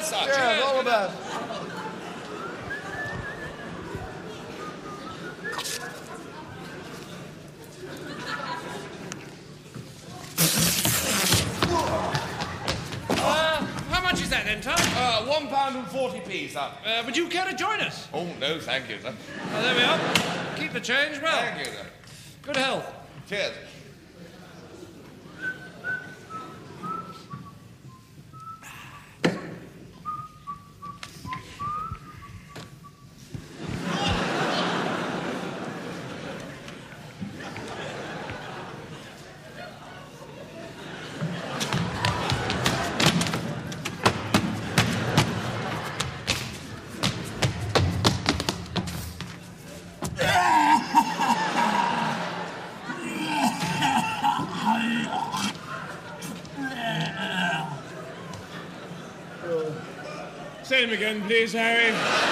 best, sir. Cheers, all the best. How much is that then, Tom? £1.40, sir. Would you care to join us? Oh, no, thank you, sir. There we are. Keep the change well. Thank you, sir. Good health. Cheers. Say him again, please, Harry.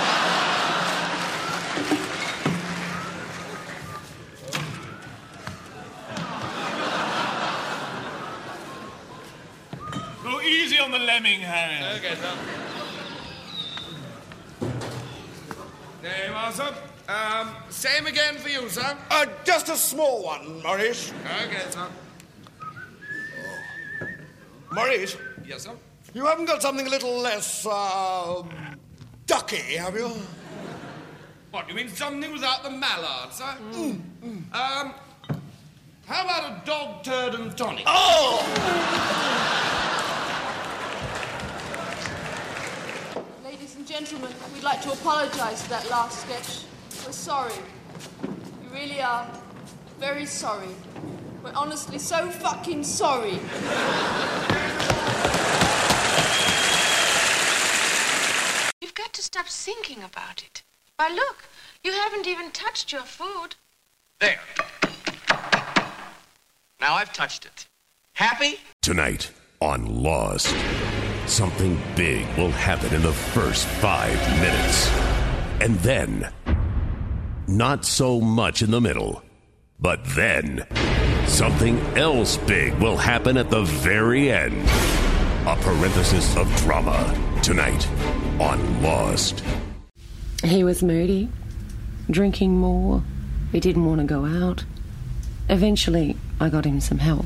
Go easy on the lemming, Harry. Okay, sir. There you are, sir. Same again for you, sir. Just a small one, Maurice. Okay, sir. Maurice, Yes, sir. you haven't got something a little less, ducky, have you? What, you mean something without the mallard, sir? How about a dog turd and tonic? Oh! Ladies and gentlemen, we'd like to apologise for that last sketch. We're sorry. We really are very sorry. We're honestly so fucking sorry. You've got to stop thinking about it. Why, look, you haven't even touched your food. There. Now I've touched it. Happy? Tonight on Lost, something big will happen in the first 5 minutes. And then, not so much in the middle. But then, something else big will happen at the very end. A parenthesis of drama. Tonight on Lost. He was moody, drinking more. He didn't want to go out. Eventually, I got him some help.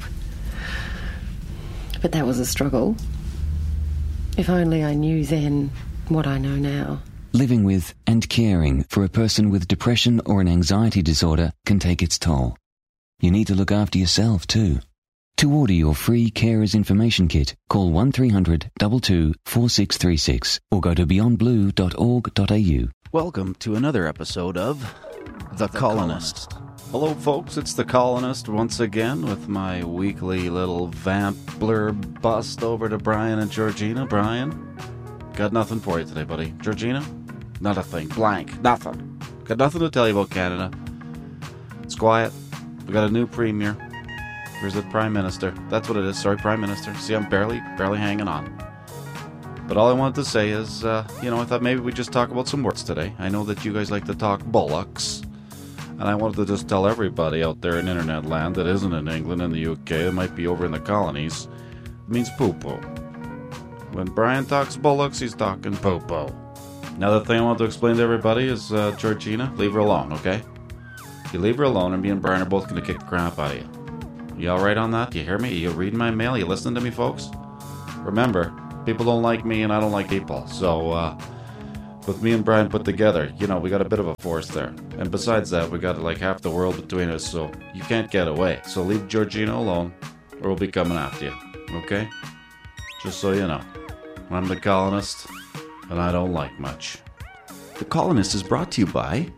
But that was a struggle. If only I knew then what I know now. Living with and caring for a person with depression or an anxiety disorder can take its toll. You need to look after yourself too. To order your free Carers Information Kit, call 1300 22 4636 or go to beyondblue.org.au. Welcome to another episode of The Colonist. Hello folks, it's The Colonist once again with my weekly little vamp blurb bust over to Brian and Georgina. Brian, got nothing for you today, buddy. Georgina, not a thing. Blank. Nothing. Got nothing to tell you about Canada. It's quiet. We got a new premier. Or is it Prime Minister? That's what it is. Sorry, Prime Minister. See, I'm barely hanging on. But all I wanted to say is, I thought maybe we'd just talk about some words today. I know that you guys like to talk bollocks. And I wanted to just tell everybody out there in internet land that isn't in England and the UK, that might be over in the colonies, it means poo-poo. When Brian talks bollocks, he's talking poo-poo. Now, the thing I want to explain to everybody is, Georgina, leave her alone, okay? You leave her alone and me and Brian are both going to kick the crap out of you. You alright on that? You hear me? You reading my mail? You listening to me, folks? Remember, people don't like me and I don't like people. So, with me and Brian put together, we got a bit of a force there. And besides that, we got like half the world between us, so you can't get away. So leave Georgina alone, or we'll be coming after you. Okay? Just so you know. I'm the Colonist, and I don't like much. The Colonist is brought to you by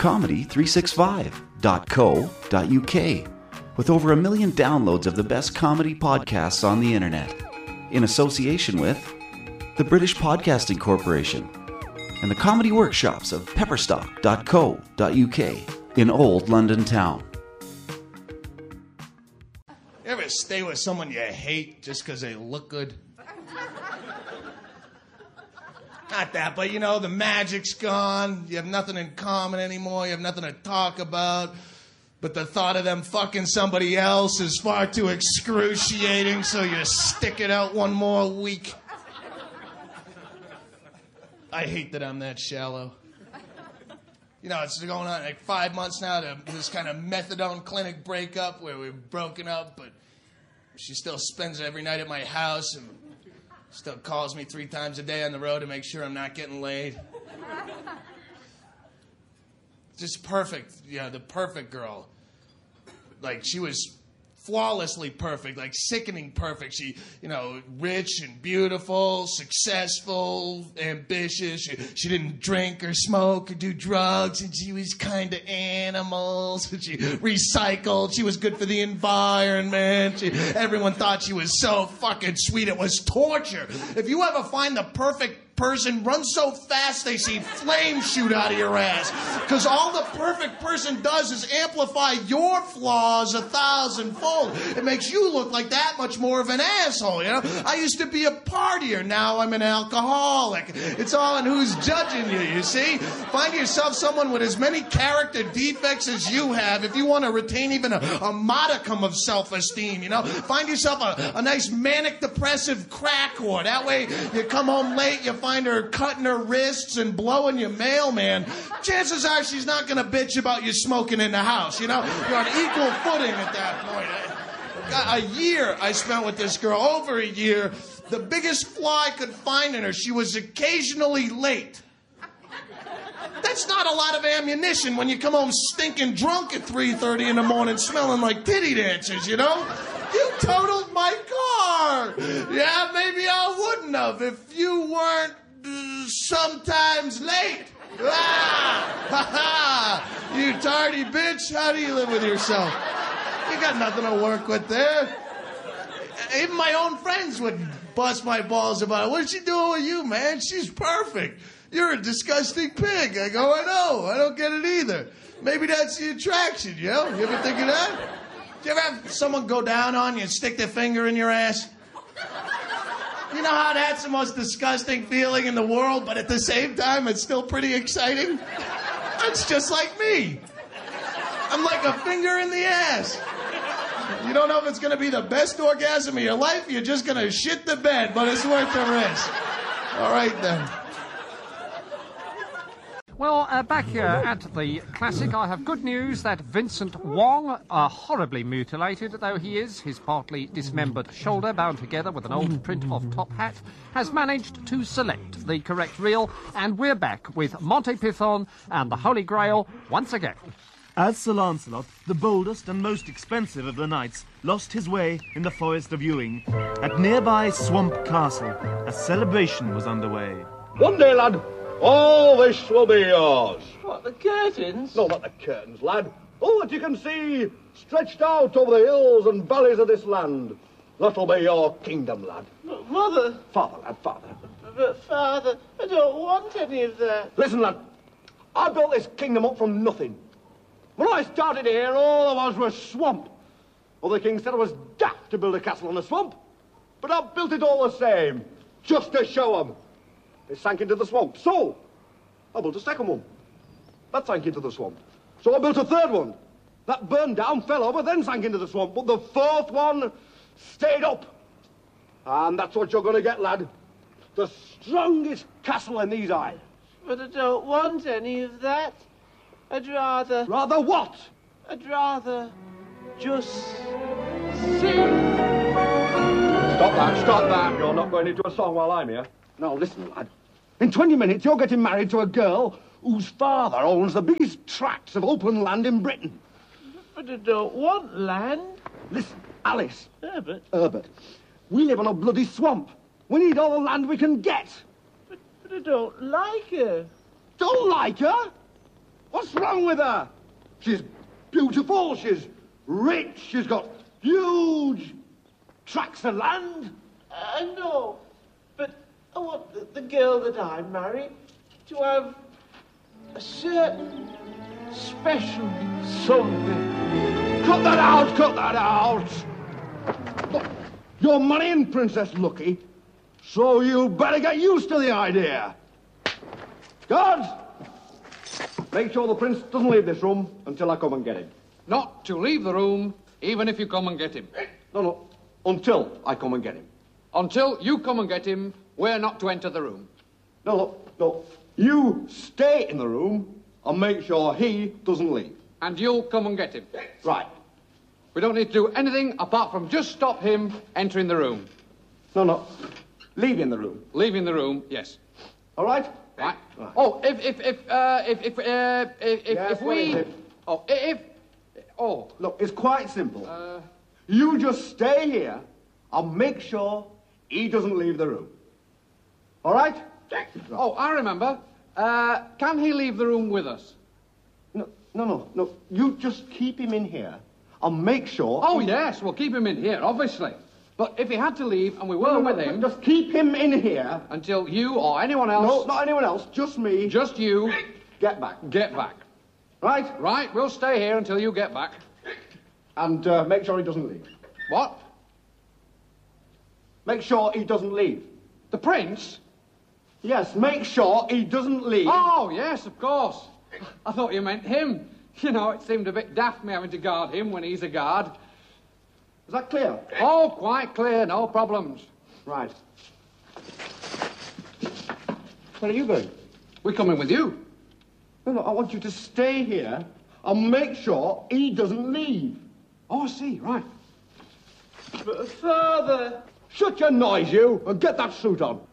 Comedy365.co.uk, with over 1 million downloads of the best comedy podcasts on the internet, in association with the British Podcasting Corporation and the comedy workshops of pepperstock.co.uk in Old London Town. You ever stay with someone you hate just because they look good? Not that, but the magic's gone. You have nothing in common anymore. You have nothing to talk about. But the thought of them fucking somebody else is far too excruciating, so you stick it out one more week. I hate that I'm that shallow. You know, it's going on like 5 months now to this kind of methadone clinic breakup where we've broken up, but she still spends it every night at my house and still calls me 3 times a day on the road to make sure I'm not getting laid. Just perfect, the perfect girl. Like, she was flawlessly perfect, like sickening perfect. She, rich and beautiful, successful, ambitious. She didn't drink or smoke or do drugs, and she was kind of animals. And she recycled. She was good for the environment. Everyone thought she was so fucking sweet. It was torture. If you ever find the perfect person, run so fast they see flames shoot out of your ass. Because all the perfect person does is amplify your flaws 1,000-fold. It makes you look like that much more of an asshole, I used to be a partier. Now I'm an alcoholic. It's all in who's judging you see? Find yourself someone with as many character defects as you have if you want to retain even a modicum of self-esteem, Find yourself a nice manic-depressive crack whore. That way you come home late, you find her cutting her wrists and blowing your mailman. Chances are she's not going to bitch about you smoking in the house, You're on equal footing at that point. A year I spent with this girl, over a year. The biggest flaw I could find in her, she was occasionally late. That's not a lot of ammunition when you come home stinking drunk at 3:30 in the morning smelling like titty dancers, You totaled my car. Yeah, maybe I wouldn't have if you weren't sometimes late. You tardy bitch. How do you live with yourself? You got nothing to work with there. Even my own friends would bust my balls about it. What's she doing with you, man? She's perfect. You're a disgusting pig. I go, I know. I don't get it either. Maybe that's the attraction, You ever think of that? Do you ever have someone go down on you and stick their finger in your ass? You know how that's the most disgusting feeling in the world, but at the same time, it's still pretty exciting? That's just like me. I'm like a finger in the ass. You don't know if it's going to be the best orgasm of your life. You're just going to shit the bed, but it's worth the risk. All right, then. Well, back here at the Classic, I have good news that Vincent Wong, horribly mutilated though he is, his partly dismembered shoulder bound together with an old print-off top hat, has managed to select the correct reel, and we're back with Monty Python and the Holy Grail once again. As Sir Lancelot, the boldest and most expensive of the knights, lost his way in the Forest of Ewing, at nearby Swamp Castle, a celebration was underway. One day, lad, all this will be yours. What, the curtains? No, not the curtains, lad. All that you can see stretched out over the hills and valleys of this land. That'll be your kingdom, lad. But, Mother... Father, lad, father. But, Father, I don't want any of that. Listen, lad. I built this kingdom up from nothing. When I started here, all there was swamp. Well, the king said I was daft to build a castle on a swamp. But I built it all the same, just to show them. It sank into the swamp. So, I built a second one. That sank into the swamp. So I built a third one. That burned down, fell over, then sank into the swamp. But the fourth one stayed up. And that's what you're going to get, lad. The strongest castle in these isles. But I don't want any of that. I'd rather... Rather what? I'd rather just sing. Stop that. You're not going into a song while I'm here. Now, listen, lad. In 20 minutes, you're getting married to a girl whose father owns the biggest tracts of open land in Britain. But I don't want land. Listen, Alice. Herbert. We live on a bloody swamp. We need all the land we can get. But I don't like her. Don't like her? What's wrong with her? She's beautiful, she's rich, she's got huge tracts of land. I know, but I want the girl that I marry to have a certain special something. Cut that out, cut that out! Look, you're marrying Princess Lucky, so you better get used to the idea. Guards! Make sure the prince doesn't leave this room until I come and get him. Not to leave the room, even if you come and get him. No, until I come and get him. Until you come and get him, we're not to enter the room. No, So, you stay in the room and make sure he doesn't leave. And you'll come and get him. Right. We don't need to do anything apart from just stop him entering the room. No. Leaving the room. Leaving the room, yes. All right? Right. Oh, if what we... is it? Oh, Look, it's quite simple. You just stay here and make sure he doesn't leave the room. All right? Oh, I remember. Can he leave the room with us? No. You just keep him in here and make sure... Oh, yes, we'll keep him in here, obviously. But if he had to leave and we were with him... Just keep him in here. Until you or anyone else... No, not anyone else, just me. Just you. Get back. Get back. Right? Right, we'll stay here until you get back. And make sure he doesn't leave. What? Make sure he doesn't leave. The prince? Yes, make sure he doesn't leave. Oh, yes, of course. I thought you meant him. You know, it seemed a bit daft me having to guard him when he's a guard. Is that clear? Oh, quite clear, no problems. Right. Where are you going? We're coming with you. No, I want you to stay here and make sure he doesn't leave. Oh, I see, right. But Father! Shut your noise, you, and get that suit on.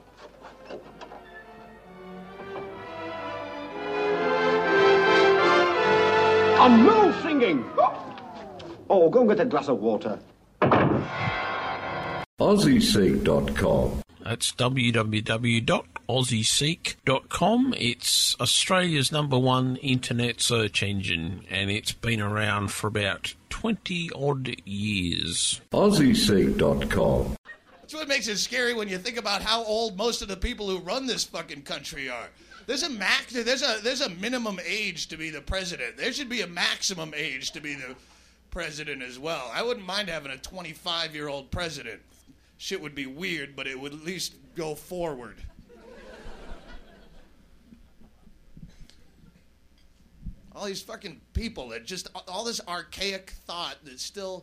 And no singing! Oh, go and get a glass of water. AussieSeek.com. That's www.aussieseek.com. It's Australia's #1 internet search engine, and it's been around for about 20-odd years. AussieSeek.com. That's what makes it scary when you think about how old most of the people who run this fucking country are. There's a minimum age to be the president. There should be a maximum age to be the president as well. I wouldn't mind having a 25-year-old president. Shit would be weird, but it would at least go forward. All these fucking people that just, all this archaic thought that's still...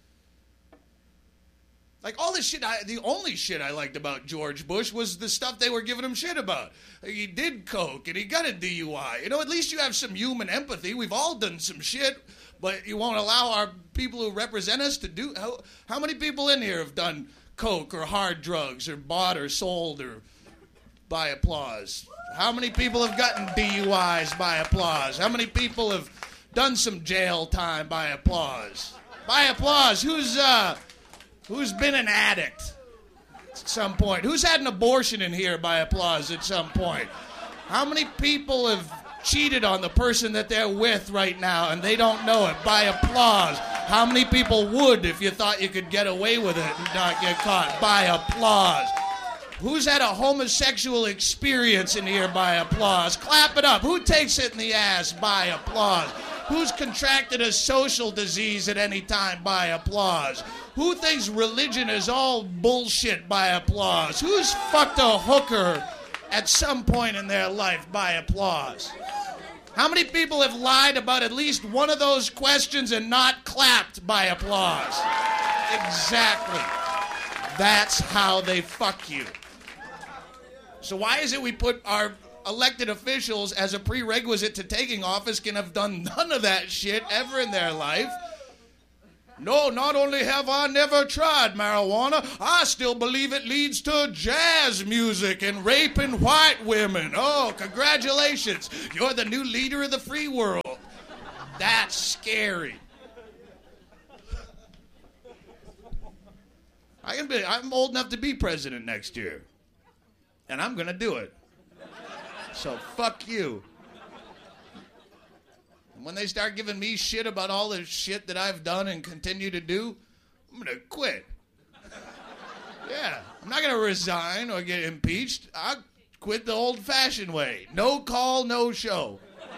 Like, all this shit, the only shit I liked about George Bush was the stuff they were giving him shit about. Like, he did coke, and he got a DUI. You know, at least you have some human empathy. We've all done some shit, but you won't allow our people who represent us to do... How many people in here have done coke or hard drugs or bought or sold or by applause? How many people have gotten DUIs by applause? How many people have done some jail time by applause? By applause, who's been an addict at some point? Who's had an abortion in here by applause at some point? How many people have cheated on the person that they're with right now and they don't know it by applause? How many people would if you thought you could get away with it and not get caught by applause? Who's had a homosexual experience in here by applause? Clap it up. Who takes it in the ass by applause? Who's contracted a social disease at any time by applause? Who thinks religion is all bullshit by applause? Who's fucked a hooker at some point in their life by applause? How many people have lied about at least one of those questions and not clapped by applause? Exactly. That's how they fuck you. So why is it we put our elected officials as a prerequisite to taking office can have done none of that shit ever in their life? No, not only have I never tried marijuana, I still believe it leads to jazz music and raping white women. Oh, congratulations. You're the new leader of the free world. That's scary. I'm old enough to be president next year. And I'm going to do it. So fuck you. And when they start giving me shit about all the shit that I've done and continue to do, I'm going to quit. Yeah, I'm not going to resign or get impeached. I'll quit the old-fashioned way. No call, no show.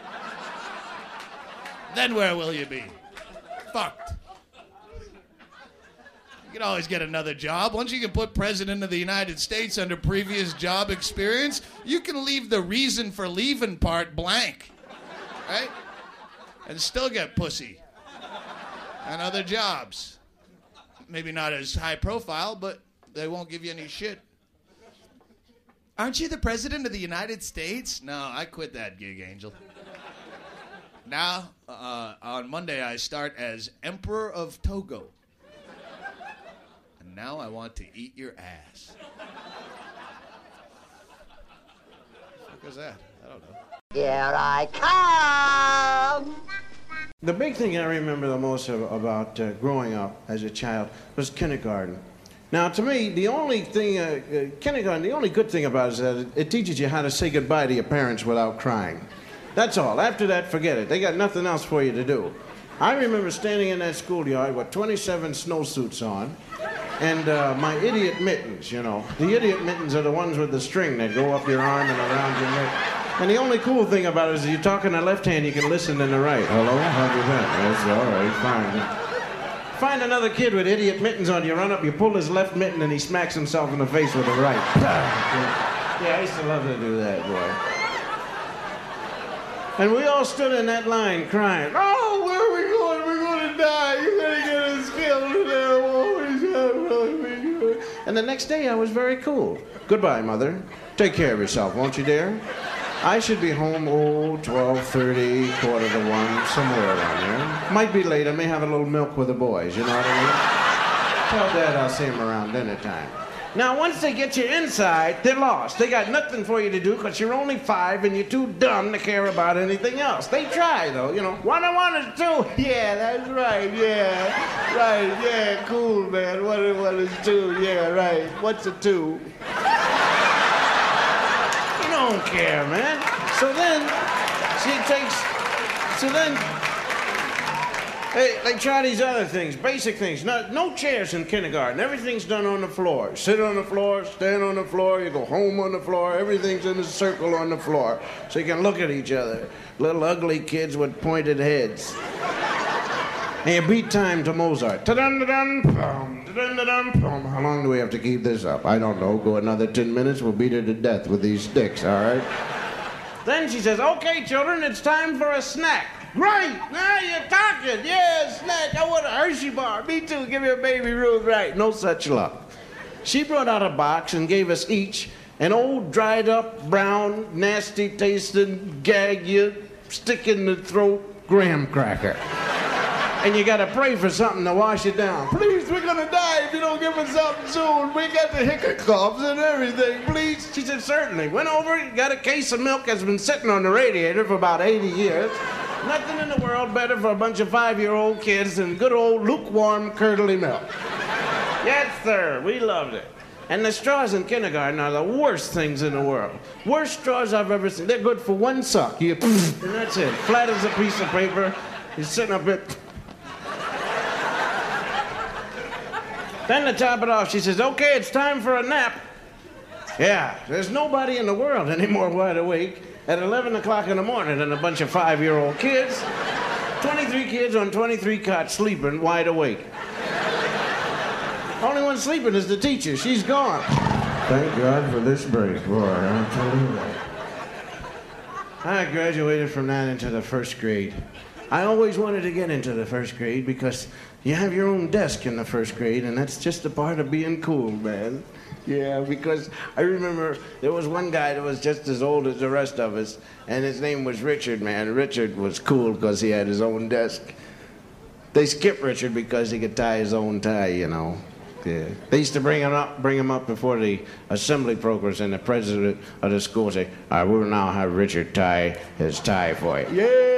Then where will you be? Fucked. You can always get another job. Once you can put President of the United States under previous job experience, you can leave the reason for leaving part blank. Right? And still get pussy. And other jobs. Maybe not as high profile, but they won't give you any shit. Aren't you the president of the United States? No, I quit that gig, Angel. Now, on Monday, I start as Emperor of Togo. And now I want to eat your ass. What is that? I don't know. Here I come! The big thing I remember the most about growing up as a child was kindergarten. Now, to me, the only thing, kindergarten, the only good thing about it is that it teaches you how to say goodbye to your parents without crying. That's all. After that, forget it. They got nothing else for you to do. I remember standing in that schoolyard with 27 snowsuits on and my idiot mittens, you know. The idiot mittens are the ones with the string that go up your arm and around your neck. And the only cool thing about it is you talk in the left hand, you can listen in the right. Hello? How do you been? That's all right, fine. Find another kid with idiot mittens on, you run up, you pull his left mitten, and he smacks himself in the face with the right. Yeah, I used to love to do that, boy. And we all stood in that line crying, oh, where are we going? We're going to die. You're going to get us killed. And the next day I was very cool. Goodbye, Mother. Take care of yourself, won't you, dear? I should be home, 12:30, 1:45, somewhere around there. Might be late. I may have a little milk with the boys, you know what I mean? Tell Dad I'll see him around dinner time. Now, once they get you inside, they're lost. They got nothing for you to do because you're only 5 and you're too dumb to care about anything else. They try, though, you know. 1 and 1 is 2. Yeah, that's right, yeah. Right, yeah, cool, man. 1 and 1 is 2. Yeah, right. What's a 2? Don't care, man. So then they try these other things, basic things. No chairs in kindergarten. Everything's done on the floor. Sit on the floor, stand on the floor, you go home on the floor. Everything's in a circle on the floor so you can look at each other. Little ugly kids with pointed heads. And you beat time to Mozart. Ta-dun-da-dun, pum, ta-dun-da-dun, pum. How long do we have to keep this up? I don't know. Go another 10 minutes. We'll beat her to death with these sticks, all right? Then she says, okay, children, it's time for a snack. Right. Now you're talking. Yeah, snack. I want a Hershey bar. Me too. Give me a Baby Ruth. Right. No such luck. She brought out a box and gave us each an old, dried up, brown, nasty tasting, gag you, stick in the throat graham cracker. And you gotta pray for something to wash it down. Please, we're gonna die if you don't give us something soon. We got the hiccups and everything, please. She said, certainly. Went over, got a case of milk that's been sitting on the radiator for about 80 years. Nothing in the world better for a bunch of 5-year-old kids than good old lukewarm, curdly milk. Yes, sir, we loved it. And the straws in kindergarten are the worst things in the world. Worst straws I've ever seen. They're good for one suck. And that's it. Flat as a piece of paper. You're sitting up there. Then to top it off, she says, okay, it's time for a nap. Yeah, there's nobody in the world anymore wide awake at 11 o'clock in the morning than a bunch of 5-year-old kids. 23 kids on 23 cots sleeping wide awake. Only one sleeping is the teacher. She's gone. Thank God for this break, boy. I'll tell you that. I graduated from that into the first grade. I always wanted to get into the first grade because you have your own desk in the first grade, and that's just a part of being cool, man. Yeah, because I remember there was one guy that was just as old as the rest of us, and his name was Richard, man. Richard was cool because he had his own desk. They skipped Richard because he could tie his own tie, you know. Yeah. They used to bring him up before the assembly programs, and the president of the school say, I will now have Richard tie his tie for you. Yeah!